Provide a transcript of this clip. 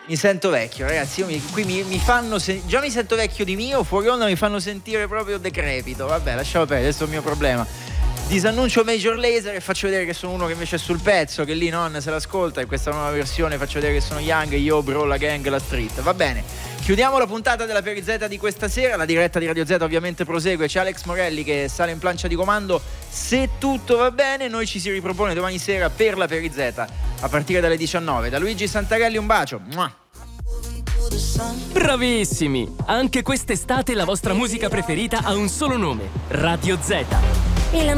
Mi sento vecchio, ragazzi. Qui mi fanno già mi sento vecchio di mio, fuori onda mi fanno sentire proprio decrepito. Vabbè, lasciamo perdere, questo è il mio problema. Disannuncio Major Lazer e faccio vedere che sono uno che invece è sul pezzo, che lì non se l'ascolta. In questa nuova versione faccio vedere che sono Young, Yo, Bro, la gang, la street. Va bene, chiudiamo la puntata della Per Z di questa sera. La diretta di Radio Z ovviamente prosegue. C'è Alex Morelli che sale in plancia di comando. Se tutto va bene, noi ci si ripropone domani sera per la Per Z a partire dalle 19. Da Luigi Santarelli un bacio. Mua. Bravissimi! Anche quest'estate la vostra musica preferita ha un solo nome: Radio Z.